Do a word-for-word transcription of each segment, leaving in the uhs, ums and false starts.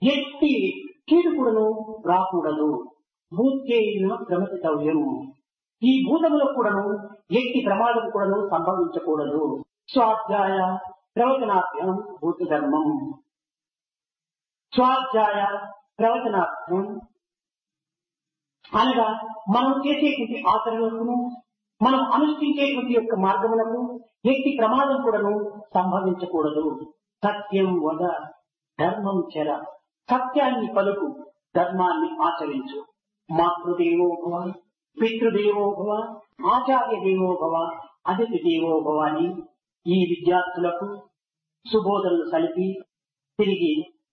ఎట్టి కీడుకుడను రాకూడదు. భూత్యేన ప్రమతితవ్యం. ఈ భూతములకు కూడాను ఎట్టి ప్రమాదం కూడాను సంభవించకూడదు. స్వాధ్యాయ ప్రవచనార్థం భూత ధర్మం. స్వాధ్యాయ ప్రవచనార్థం అనగా మనం చేసేటువంటి ఆచరణలకు, మనం అనుష్ఠించేటువంటి యొక్క మార్గములకు ఎట్టి ప్రమాదం కూడాను సంభవించకూడదు. సత్యం వద ధర్మం చెర. సత్యాన్ని పలుకు, ధర్మాన్ని ఆచరించు. మాతృదేవో భవ, పితృదేవో భవ, ఆచార్య దేవో భవ, అతిథి దేవో భవ అని ఈ విద్యార్థులకు సుబోధనలు సలిపి తిరిగి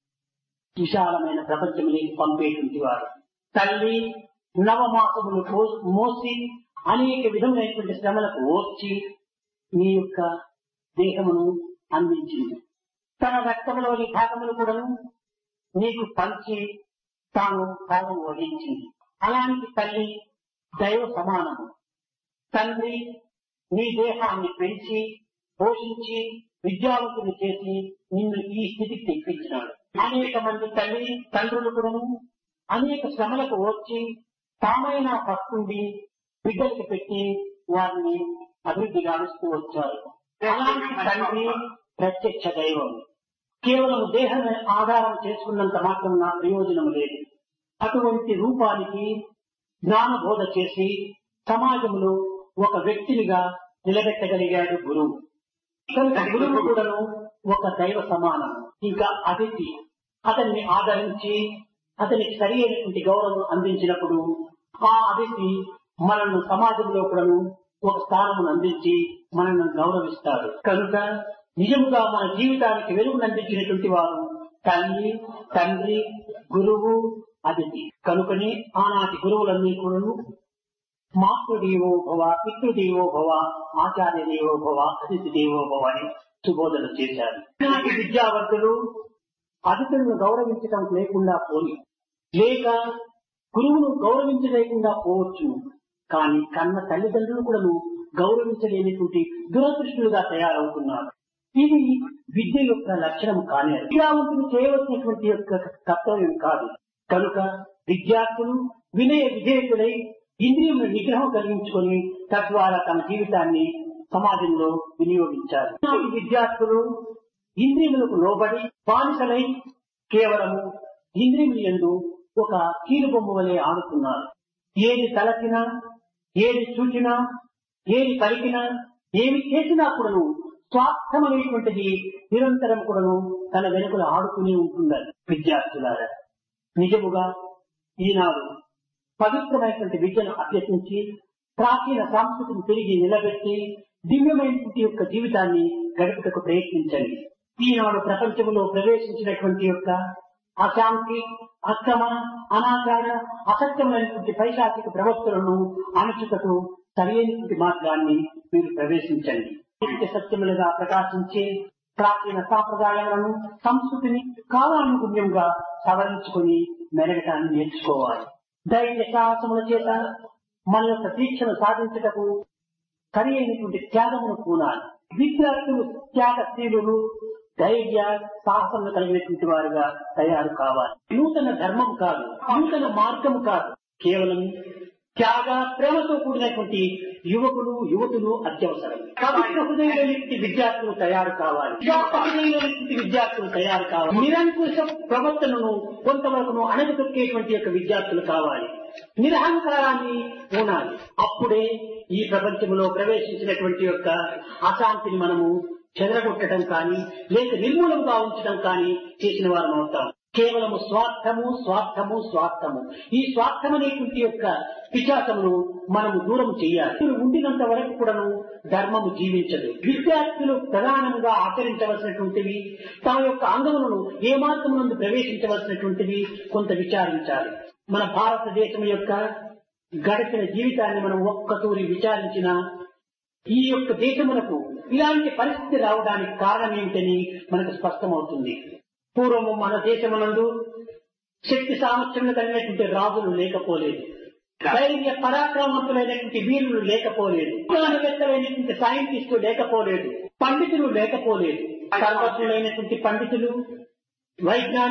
విశాలమైన ప్రపంచంలోకి పంపేటువంటి వారు. తల్లి నవమాసములు మోసి అనేక విధములైనటువంటి శ్రమలకు ఓర్చి మీ యొక్క దేహమును అందించింది. తన రక్తంలోని భాగములు కూడాను నీకు పంచి తాను భాగం వహించింది. అలాంటి తల్లి దైవ సమానము. తండ్రి నీ దేహాన్ని పెంచి పోషించి విద్యావంతులు చేసి నిన్ను ఈ స్థితికి తెప్పించినాడు. అనేక మంది తల్లి తండ్రులు కూడాను అనేక శ్రమలకు వచ్చి తామైన పస్తుండి బిడ్డలకు పెట్టి వారిని అభివృద్ధి గావిస్తూ వచ్చారు. అలాంటి తండ్రి ప్రత్యక్ష దైవం. కేవలం దేహాన్ని ఆధారం చేసుకున్నంత మాత్రం నా ప్రయోజనం లేదు. అటువంటి రూపానికి జ్ఞానబోధ చేసి సమాజంలో ఒక వ్యక్తినిగా నిలబెట్టగలిగాడు గురువు. గురువు కూడాను ఒక దైవ సమానం. ఇంకా అతిథి అతన్ని ఆదరించి అతనికి సరి అయినటువంటి గౌరవం అందించినప్పుడు ఆ అతిథి మనల్ని సమాజంలో కూడాను ఒక స్థానమును అందించి మనల్ని గౌరవిస్తాడు. కనుక నిజముగా మన జీవితానికి వెలుగును అందించినటువంటి వారు తల్లి, తండ్రి, గురువు, అతిథి. కనుకనే ఆనాటి గురువులన్నీ కూడాను మాతృదేవో భవ, పితృదేవో భవ, ఆచార్య దేవో భవ, అతిథి దేవో భవ అని సుబోధన చేశారు. ఈనాటి విద్యావంతులు అతిథులను గౌరవించడం లేకుండా పోయి, లేక గురువును గౌరవించలేకుండా పోవచ్చు. కానీ కన్న తల్లిదండ్రులు కూడా గౌరవించలేనిటువంటి దురదృష్టులుగా తయారవుతున్నారు. ఇది విద్య యొక్క లక్షణం కానీ విద్యావంతులు చేయవలసినటువంటి యొక్క కర్తవ్యం కాదు. కనుక విద్యార్థులు వినయ విధేయులై ఇంద్రియముల నిగ్రహం కలిగించుకొని తద్వారా తమ జీవితాన్ని సమాజంలో వినియోగించారు. ఈ విద్యార్థులు ఇంద్రియములకు లోబడి బానిసలై కేవలం ఇంద్రియముల యందు ఒక కీలుబొమ్మ వలె ఆడుతున్నారు. ఏది తలచినా, ఏది చూచినా, ఏది పలికినా, ఏమి చేసినా కూడాను స్వార్థమనేటువంటిది నిరంతరం కూడాను తన వెనుకలు ఆడుతూనే ఉంటున్నారు. విద్యార్థులారా, నిజముగా ఈనాడు పవిత్రమైనటువంటి విద్యను అభ్యసించి ప్రాచీన సంస్కృతిని తిరిగి నిలబెట్టి దివ్యమైనటువంటి యొక్క జీవితాన్ని గడుపుటకు ప్రయత్నించండి. ఈనాడు ప్రపంచంలో ప్రవేశించినటువంటి యొక్క అశాంతి, అక్రమ, అనాచార, అసత్యమైనటువంటి పైశాచిక ప్రవక్తలను అణచుటకు సరైనటువంటి మార్గాన్ని మీరు ప్రవేశించండి. నిత్య సత్యములుగా ప్రకాశించే ప్రాచీన సాంప్రదాయాలను, సంస్కృతిని కాలానుగుణ్యంగా సవరించుకుని మెరగటాన్ని నేర్చుకోవాలి. ధైర్య సాహసముల చేత మన యొక్క దీక్షను సాధించటకు సరి అయినటువంటి త్యాగమును పూనాలి. విద్యార్థులు త్యాగశీలులు, ధైర్య సాహసములు కలిగినటువంటి వారుగా తయారు కావాలి. నూతన ధర్మం కాదు, నూతన మార్గం కాదు, కేవలం త్యాగ ప్రేమతో కూడినటువంటి యువకులు యువతులు అత్యవసరం. పవిత్ర హృదయులైనటువంటి విద్యార్థులు తయారు కావాలి. హృదయులైనటువంటి విద్యార్థులు తయారు కావాలి. నిరంకుశ ప్రవర్తనను కొంతవరకు అణగదొక్కేటువంటి యొక్క విద్యార్థులు కావాలి. నిరహంకారాన్ని ఉండాలి. అప్పుడే ఈ ప్రపంచంలో ప్రవేశించినటువంటి యొక్క అశాంతిని మనము చెదరగొట్టడం కానీ లేక నిర్మూలంగా ఉంచడం కానీ చేసిన వారం అవుతాం. కేవలము స్వార్థము స్వార్థము స్వార్థము ఈ స్వార్థం అనేటువంటి యొక్క పిశాచమును మనము దూరం చేయాలి. ఉండినంత వరకు కూడాను ధర్మము జీవించదు. విద్యార్థులు ప్రధానంగా ఆచరించవలసినటువంటివి, తమ యొక్క అంగములను ఏ మార్గమునందు ప్రవేశించవలసినటువంటివి కొంత విచారించాలి. మన భారతదేశం యొక్క గడిచిన జీవితాన్ని మనం ఒక్కతూరి విచారించిన ఈ యొక్క దేశమునకు ఇలాంటి పరిస్థితి రావడానికి కారణం ఏమిటని మనకు స్పష్టమవుతుంది. పూర్వము మన దేశమునందు శక్తి సామర్థ్యంలో కలిగినటువంటి రాజులు లేకపోలేదు, ధైర్య పరాక్రమవంతులైనటువంటి వీరులు లేకపోలేదు, జ్ఞానవేత్తలైనటువంటి సైంటిస్టులు లేకపోలేదు, పండితులు లేకపోలేదు. సర్వజ్ఞులైనటువంటి పండితులు, వైజ్ఞానిక